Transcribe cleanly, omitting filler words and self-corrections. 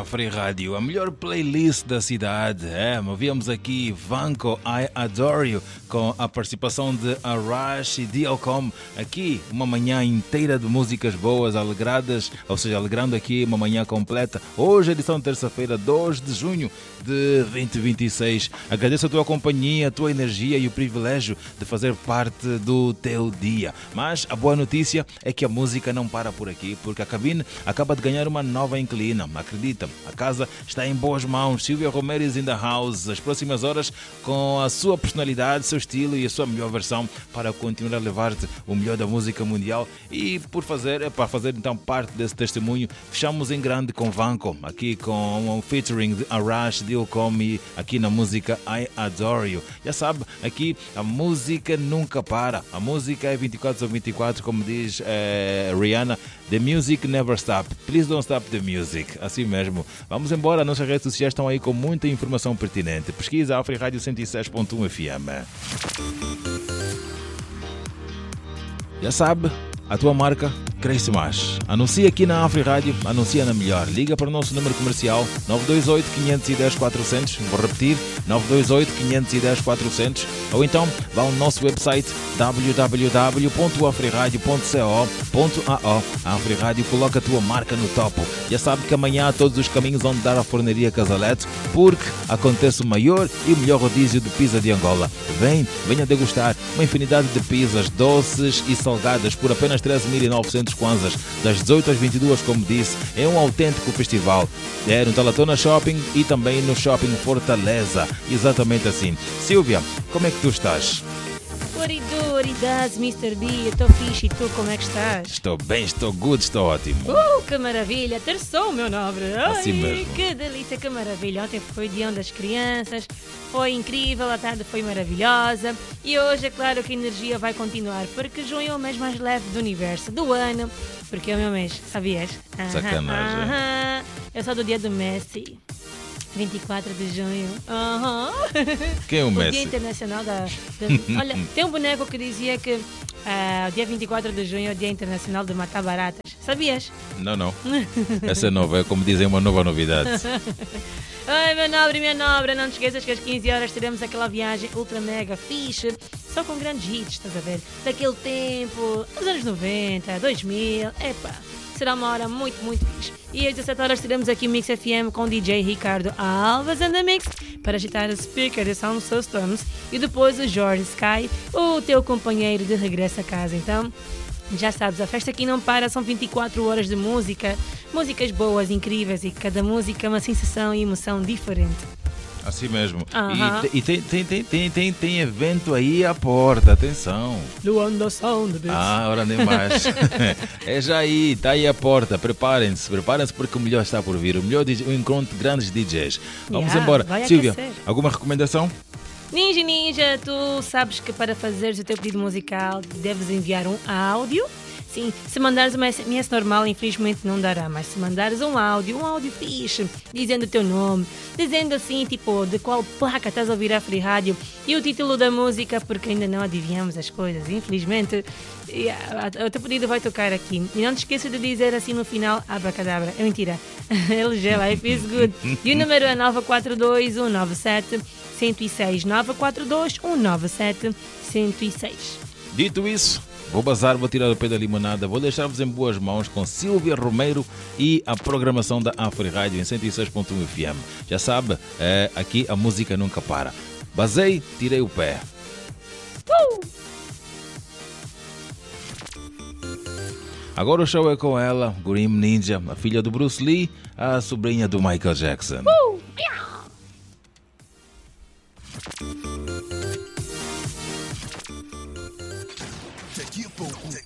Free Rádio, a melhor playlist da cidade. Ouvimos aqui Vanco, I Adore You, com a participação de Arash e DLCOM. Aqui, uma manhã inteira de músicas boas, alegradas, ou seja, alegrando aqui uma manhã completa. Hoje, edição de terça-feira, 2 de junho de 2026. Agradeço a tua companhia, a tua energia e o privilégio de fazer parte do teu dia. Mas a boa notícia é que a música não para por aqui, porque a cabine acaba de ganhar uma nova inquilina. Acredita, a casa está em boas mãos. Silvia Romero is in the house. As próximas horas com a sua personalidade, seu estilo e a sua melhor versão para continuar a levar-te o melhor da música mundial. E para fazer então parte desse testemunho, fechamos em grande com Vanco, aqui com um featuring de Arash, DLCOM e aqui na música I Adore You. Já sabe, aqui a música nunca para. A música é 24/24, como diz Rihanna. The music never stop. Please don't stop the music. Assim mesmo. Vamos embora. Nossas redes sociais estão aí com muita informação pertinente. Pesquisa Afri Rádio 106.1 FM. Já sabe, a tua marca cresce mais. Anuncia aqui na Afri Rádio, anuncia na melhor. Liga para o nosso número comercial 928-510-400. Vou repetir, 928-510-400. Ou então vá ao nosso website www.afriradio.co.ao. A Afri Rádio coloca a tua marca no topo. Já sabe que amanhã todos os caminhos vão dar à Forneria Casalete, porque acontece o maior e o melhor rodízio de pizza de Angola. Venha degustar uma infinidade de pizzas doces e salgadas por apenas 13.900 kwanzas, das 18 às 22, como disse. É um autêntico festival. É no Talatona Shopping e também no Shopping Fortaleza. Exatamente assim. Silvia, como é que tu estás? What it does, Mr. B? Eu estou fixe e tu, como é que estás? Estou bem, estou good, estou ótimo. Que maravilha, terçou, meu nobre. Assim mesmo. Que delícia, que maravilha. Ontem foi o Dia das Crianças, foi incrível, a tarde foi maravilhosa. E hoje é claro que a energia vai continuar, porque junho é o mês mais leve do universo, do ano. Porque é o meu mês, sabias? Sacanagem. Eu sou do dia do Messi. 24 de junho. Quem é o Messi? Dia Internacional Olha, tem um boneco que dizia que o dia 24 de junho é o Dia Internacional de Matar Baratas. Sabias? Não. Essa é nova, é como dizem, uma nova novidade. Ai, meu nobre, minha nobre, não te esqueças que às 15 horas teremos aquela viagem ultra mega fixe, só com grandes hits, estás a ver? Daquele tempo, dos anos 90, 2000, será uma hora muito, muito fixe. E às 17 horas teremos aqui o Mix FM com o DJ Ricardo Alves and the Mix para agitar os speakers e sound systems. E depois o Jorge Sky, o teu companheiro de regresso a casa. Então, já sabes, a festa aqui não para, são 24 horas de música. Músicas boas, incríveis e cada música é uma sensação e emoção diferente. Assim mesmo. E tem evento aí à porta, atenção. Luanda Sound. Ora nem mais. É já aí, está aí à porta. Preparem-se porque o melhor está por vir. O melhor o encontro de grandes DJs. Vamos embora. Silvia, alguma recomendação? Ninja, tu sabes que para fazeres o teu pedido musical deves enviar um áudio. Sim, se mandares uma SMS normal, infelizmente não dará, mas se mandares um áudio fixe, dizendo o teu nome, dizendo assim, tipo, de qual placa estás a ouvir a Free Rádio e o título da música, porque ainda não adivinhamos as coisas, infelizmente, o teu pedido vai tocar aqui. E não te esqueças de dizer assim no final, abracadabra, é mentira, LG Life is Good. E o número é 942-197-106, 942-197-106. Dito isso, vou bazar, vou tirar o pé da limonada, vou deixar-vos em boas mãos com Silvia Romero e a programação da Afri Rádio em 106.1 FM. Já sabe, aqui a música nunca para. Basei, tirei o pé. Agora o show é com ela, Grim Ninja, a filha do Bruce Lee, a sobrinha do Michael Jackson.